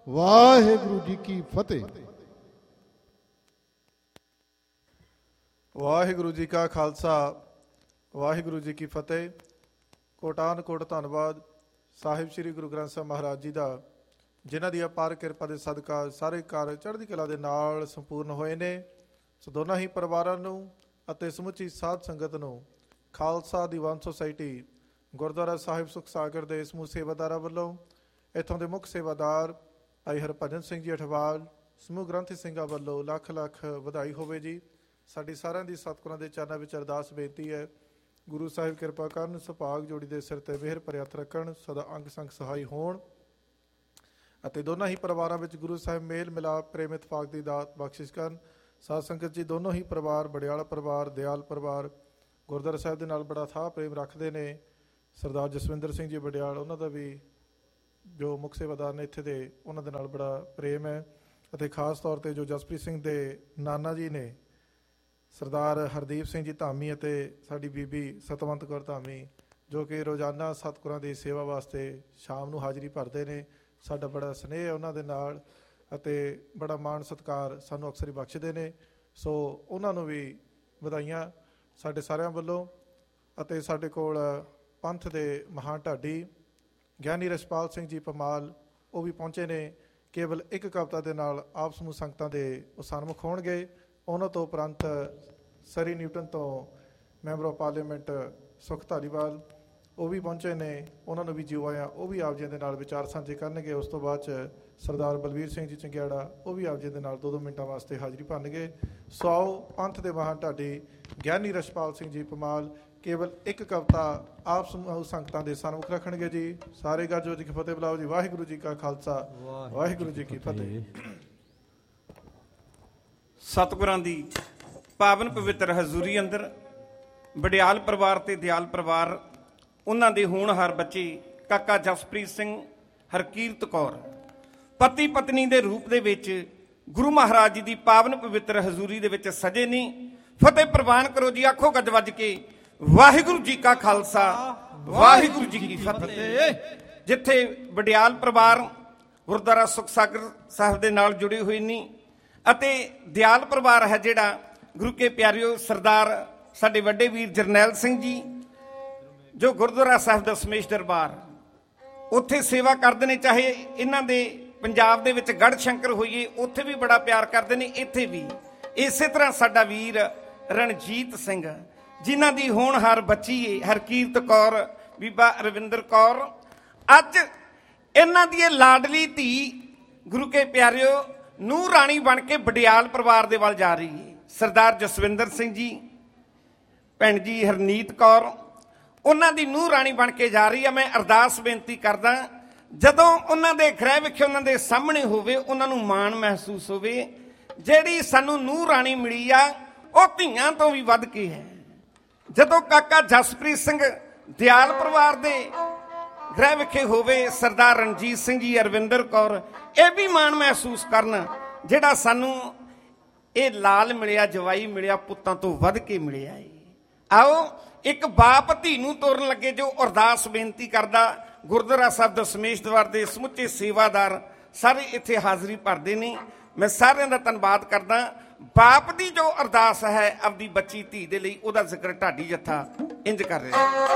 ਵਾਹਿਗੁਰੂ ਜੀ ਕੀ ਫਤਿਹ। ਵਾਹਿਗੁਰੂ ਜੀ ਕਾ ਖਾਲਸਾ, ਵਾਹਿਗੁਰੂ ਜੀ ਕੀ ਫਤਿਹ। ਕੋਟਾਨ ਕੋਟ ਧੰਨਵਾਦ ਸਾਹਿਬ ਸ੍ਰੀ ਗੁਰੂ ਗ੍ਰੰਥ ਸਾਹਿਬ ਮਹਾਰਾਜ ਜੀ ਦਾ, ਜਿਨ੍ਹਾਂ ਦੀ ਅਪਾਰ ਕਿਰਪਾ ਦੇ ਸਦਕਾ ਸਾਰੇ ਕਾਰਜ ਚੜ੍ਹਦੀ ਕਲਾ ਦੇ ਨਾਲ ਸੰਪੂਰਨ ਹੋਏ ਨੇ। ਸੋ ਦੋਨਾਂ ਹੀ ਪਰਿਵਾਰਾਂ ਨੂੰ ਅਤੇ ਸਮੁੱਚੀ ਸਾਧ ਸੰਗਤ ਨੂੰ ਖਾਲਸਾ ਦੀਵਾਨ ਸੁਸਾਇਟੀ ਗੁਰਦੁਆਰਾ ਸਾਹਿਬ ਸੁਖ ਸਾਗਰ ਦੇ ਸਮੂਹ ਸੇਵਾਦਾਰਾਂ ਵੱਲੋਂ, ਇੱਥੋਂ ਦੇ ਮੁੱਖ ਸੇਵਾਦਾਰ ਭਾਈ ਹਰਭਜਨ ਸਿੰਘ ਜੀ ਅਠਵਾਲ, ਸਮੂਹ ਗ੍ਰੰਥੀ ਸਿੰਘਾਂ ਵੱਲੋਂ ਲੱਖ ਲੱਖ ਵਧਾਈ ਹੋਵੇ ਜੀ। ਸਾਡੀ ਸਾਰਿਆਂ ਦੀ ਸਤਿਗੁਰਾਂ ਦੇ ਚਰਨਾਂ ਵਿੱਚ ਅਰਦਾਸ ਬੇਨਤੀ ਹੈ, ਗੁਰੂ ਸਾਹਿਬ ਕਿਰਪਾ ਕਰਨ, ਸੁਭਾਗ ਜੋੜੀ ਦੇ ਸਿਰ ਤੇ ਮਿਹਰ ਭਰਿਆ ਹੱਥ ਰੱਖਣ, ਸਦਾ ਅੰਗ ਸੰਗ ਸਹਾਈ ਹੋਣ ਅਤੇ ਦੋਨਾਂ ਹੀ ਪਰਿਵਾਰਾਂ ਵਿੱਚ ਗੁਰੂ ਸਾਹਿਬ ਮੇਲ ਮਿਲਾਪ ਪ੍ਰੇਮ ਇਤਫਾਕ ਦੀ ਦਾਤ ਬਖਸ਼ਿਸ਼ ਕਰਨ। ਸਾਧ ਸੰਗਤ ਜੀ, ਦੋਨੋਂ ਹੀ ਪਰਿਵਾਰ, ਬੜਿਆਲ ਪਰਿਵਾਰ, ਦਿਆਲ ਪਰਿਵਾਰ, ਗੁਰਦੁਆਰਾ ਸਾਹਿਬ ਦੇ ਨਾਲ ਬੜਾ ਥਾਹ ਪ੍ਰੇਮ ਰੱਖਦੇ ਨੇ। ਸਰਦਾਰ ਜਸਵਿੰਦਰ ਸਿੰਘ ਜੀ ਬੜਿਆਲ, ਉਹਨਾਂ ਦਾ ਵੀ ਜੋ ਮੁੱਖ ਸੇਵਾਦਾਰ ਨੇ ਇੱਥੇ ਦੇ, ਉਹਨਾਂ ਦੇ ਨਾਲ ਬੜਾ ਪ੍ਰੇਮ ਹੈ। ਅਤੇ ਖਾਸ ਤੌਰ 'ਤੇ ਜੋ ਜਸਪ੍ਰੀਤ ਸਿੰਘ ਦੇ ਨਾਨਾ ਜੀ ਨੇ ਸਰਦਾਰ ਹਰਦੀਪ ਸਿੰਘ ਜੀ ਧਾਮੀ ਅਤੇ ਸਾਡੀ ਬੀਬੀ ਸਤਵੰਤ ਕੌਰ ਧਾਮੀ, ਜੋ ਕਿ ਰੋਜ਼ਾਨਾ ਸਤਿਗੁਰਾਂ ਦੀ ਸੇਵਾ ਵਾਸਤੇ ਸ਼ਾਮ ਨੂੰ ਹਾਜ਼ਰੀ ਭਰਦੇ ਨੇ। ਸਾਡਾ ਬੜਾ ਸਨੇਹ ਹੈ ਉਹਨਾਂ ਦੇ ਨਾਲ ਅਤੇ ਬੜਾ ਮਾਣ ਸਤਿਕਾਰ ਸਾਨੂੰ ਅਕਸਰ ਹੀ ਬਖਸ਼ਦੇ ਨੇ। ਸੋ ਉਹਨਾਂ ਨੂੰ ਵੀ ਵਧਾਈਆਂ ਸਾਡੇ ਸਾਰਿਆਂ ਵੱਲੋਂ। ਅਤੇ ਸਾਡੇ ਕੋਲ ਪੰਥ ਦੇ ਮਹਾਨ ਢਾਡੀ ਗਿਆਨੀ ਰਛਪਾਲ ਸਿੰਘ ਜੀ ਪਮਾਲ, ਉਹ ਵੀ ਪਹੁੰਚੇ ਨੇ। ਕੇਵਲ ਇੱਕ ਕਵਿਤਾ ਦੇ ਨਾਲ ਆਪ ਸਮੂਹ ਸੰਗਤਾਂ ਦੇ ਉਹ ਸਨਮੁਖ ਹੋਣਗੇ। ਉਹਨਾਂ ਤੋਂ ਉਪਰੰਤ ਸਰੀ ਨਿਊਟਨ ਤੋਂ ਮੈਂਬਰ ਆਫ ਪਾਰਲੀਮੈਂਟ ਸੁਖ ਧਾਲੀਵਾਲ, ਉਹ ਵੀ ਪਹੁੰਚੇ ਨੇ। ਉਹਨਾਂ ਨੂੰ ਵੀ ਜਿਉ ਆਇਆ, ਉਹ ਵੀ ਆਪ ਜੀ ਦੇ ਨਾਲ ਵਿਚਾਰ ਸਾਂਝੇ ਕਰਨਗੇ। ਉਸ ਤੋਂ ਬਾਅਦ 'ਚ ਸਰਦਾਰ ਬਲਵੀਰ ਸਿੰਘ ਜੀ ਚੰਗਿਆੜਾ, ਉਹ ਵੀ ਆਪ ਜੀ ਦੇ ਨਾਲ 2-2 ਮਿੰਟਾਂ ਵਾਸਤੇ ਹਾਜ਼ਰੀ ਭਰਨਗੇ। ਸੋ ਆਓ, ਪੰਥ ਦੇ ਮਹਾਨ ਢਾਡੀ ਗਿਆਨੀ ਰਛਪਾਲ ਸਿੰਘ ਜੀ ਪਮਾਲ ਕੇਵਲ ਇੱਕ ਕਵਿਤਾ ਆਪ ਸਮੂਹ ਸੰਗਤਾਂ ਦੇ ਸਨਮੁਖ ਰੱਖਣਗੇ ਜੀ। ਸਾਰੇ ਗੱਜ ਵੱਜ ਕੇ ਫਤਿਹ ਬੁਲਾਓ ਜੀ। ਵਾਹਿਗੁਰੂ ਜੀ ਕਾ ਖਾਲਸਾ, ਵਾਹਿਗੁਰੂ ਜੀ ਕੀ ਫਤਿਹ। ਸਤਿਗੁਰਾਂ ਦੀ ਪਾਵਨ ਪਵਿੱਤਰ ਹਜ਼ੂਰੀ ਅੰਦਰ ਬੜਿਆਲ ਪਰਿਵਾਰ ਤੇ ਦਿਆਲ ਪਰਿਵਾਰ, ਉਹਨਾਂ ਦੇ ਹੋਣਹਾਰ ਬੱਚੇ ਕਾਕਾ ਜਸਪ੍ਰੀਤ ਸਿੰਘ, ਹਰਕੀਰਤ ਕੌਰ, ਪਤੀ ਪਤਨੀ ਦੇ ਰੂਪ ਦੇ ਵਿੱਚ ਗੁਰੂ ਮਹਾਰਾਜ ਜੀ ਦੀ ਪਾਵਨ ਪਵਿੱਤਰ ਹਜ਼ੂਰੀ ਦੇ ਵਿੱਚ ਸਜੇ ਨੇ। ਫਤਿਹ ਪ੍ਰਵਾਨ ਕਰੋ ਜੀ, ਆਖੋ ਗੱਜ ਵੱਜ ਕੇ ਵਾਹਿਗੁਰੂ ਜੀ ਕਾ ਖਾਲਸਾ, ਵਾਹਿਗੁਰੂ ਜੀ ਕੀ ਫਤਿਹ। ਜਿੱਥੇ ਬੜਿਆਲ ਪਰਿਵਾਰ ਗੁਰਦੁਆਰਾ ਸੁਖ ਸਾਗਰ ਸਾਹਿਬ ਦੇ ਨਾਲ ਜੁੜੇ ਹੋਏ ਨੇ ਅਤੇ ਦਿਆਲ ਪਰਿਵਾਰ ਹੈ ਜਿਹੜਾ, ਗੁਰੂ ਕੇ ਪਿਆਰਿਓ, ਸਰਦਾਰ ਸਾਡੇ ਵੱਡੇ ਵੀਰ ਜਰਨੈਲ ਸਿੰਘ ਜੀ, ਜੋ ਗੁਰਦੁਆਰਾ ਸਾਹਿਬ ਦਾ ਸਮੇਸ਼ ਦਰਬਾਰ ਉੱਥੇ ਸੇਵਾ ਕਰਦੇ ਨੇ। ਚਾਹੇ ਇਹਨਾਂ ਦੇ ਪੰਜਾਬ ਦੇ ਵਿੱਚ ਗੜ੍ਹ ਸ਼ੰਕਰ ਹੋਈਏ, ਉੱਥੇ ਵੀ ਬੜਾ ਪਿਆਰ ਕਰਦੇ ਨੇ, ਇੱਥੇ ਵੀ ਇਸੇ ਤਰ੍ਹਾਂ ਸਾਡਾ ਵੀਰ ਰਣਜੀਤ ਸਿੰਘ, ਜਿਨ੍ਹਾਂ ਦੀ ਹੋਣਹਾਰ ਬੱਚੀ ਹੈ ਹਰਕੀਰਤ ਕੌਰ, ਬੀਬਾ ਰਵਿੰਦਰ ਕੌਰ। ਅੱਜ ਇਹਨਾਂ ਦੀ ਇਹ ਲਾਡਲੀ ਧੀ ਗੁਰੂ ਕੇ ਪਿਆਰਿਓ ਨੂੰਹ ਰਾਣੀ ਬਣ ਕੇ ਬੜਿਆਲ ਪਰਿਵਾਰ ਦੇ ਵੱਲ ਜਾ ਰਹੀ ਹੈ। ਸਰਦਾਰ ਜਸਵਿੰਦਰ ਸਿੰਘ ਜੀ, ਭੈਣ ਜੀ ਹਰਨੀਤ ਕੌਰ, ਉਹਨਾਂ ਦੀ ਨੂੰਹ ਰਾਣੀ ਬਣ ਕੇ ਜਾ ਰਹੀ ਹੈ। ਮੈਂ ਅਰਦਾਸ ਬੇਨਤੀ ਕਰਦਾ, ਜਦੋਂ ਉਹਨਾਂ ਦੇ ਗ੍ਰਹਿ ਵਿਖੇ ਉਹਨਾਂ ਦੇ ਸਾਹਮਣੇ ਹੋਵੇ, ਉਹਨਾਂ ਨੂੰ ਮਾਣ ਮਹਿਸੂਸ ਹੋਵੇ। ਜਿਹੜੀ ਸਾਨੂੰ ਨੂੰਹ ਰਾਣੀ ਮਿਲੀ ਆ, ਉਹ ਧੀਆਂ ਤੋਂ ਵੀ ਵੱਧ ਕੇ ਹੈ। ਜਦੋਂ ਕਾਕਾ ਜਸਪ੍ਰੀਤ ਸਿੰਘ ਦਿਆਲ ਪਰਿਵਾਰ ਦੇ ਗ੍ਰਹਿ ਵਿਖੇ ਹੋਵੇ, ਸਰਦਾਰ ਰਣਜੀਤ ਸਿੰਘ ਜੀ, ਅਰਵਿੰਦਰ ਕੌਰ, ਇਹ ਵੀ ਮਾਣ ਮਹਿਸੂਸ ਕਰਨ, ਜਿਹੜਾ ਸਾਨੂੰ ਇਹ ਲਾਲ ਮਿਲਿਆ, ਜਵਾਈ ਮਿਲਿਆ, ਪੁੱਤਾਂ ਤੋਂ ਵੱਧ ਕੇ ਮਿਲਿਆ ਏ। ਆਓ ਇੱਕ ਬਾਪ ਧੀ ਨੂੰ ਤੋਰਨ ਲੱਗੇ, ਜੋ ਅਰਦਾਸ ਬੇਨਤੀ ਕਰਦਾ। ਗੁਰਦੁਆਰਾ ਸਾਹਿਬ ਦਾ ਸਮੇਸ਼ ਦਰਬਾਰ ਦੇ ਸਮੁੱਚੇ ਸੇਵਾਦਾਰ ਸਾਰੇ ਇੱਥੇ ਹਾਜ਼ਰੀ ਭਰਦੇ ਨੇ। ਮੈਂ ਸਾਰਿਆਂ ਦਾ ਧੰਨਵਾਦ ਕਰਦਾ। ਬਾਪ ਦੀ ਜੋ ਅਰਦਾਸ ਹੈ ਆਪਦੀ ਬੱਚੀ ਧੀ ਦੇ ਲਈ, ਉਹਦਾ ਜ਼ਿਕਰ ਢਾਡੀ ਜੱਥਾ ਇੰਜ ਕਰ ਰਿਹਾ।